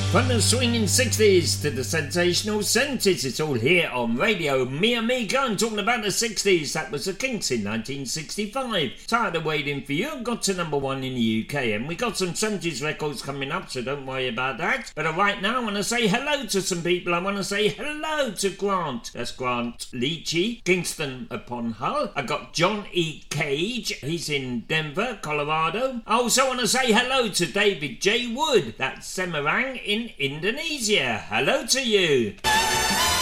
From the swinging 60s to the sensational 70s, it's all here on Radio Mi Amiga. I'm talking about the 60s. That was the Kinks in 1965. Tired of waiting for you. Got to number one in the UK. And we got some 70s records coming up, so don't worry about that. But right now, I want to say hello to some people. I want to say hello to Grant. That's Grant Leachy, Kingston upon Hull. I got John E. Cage. He's in Denver, Colorado. I also want to say hello to David J. Wood. That's Semarang in Indonesia. Hello to you.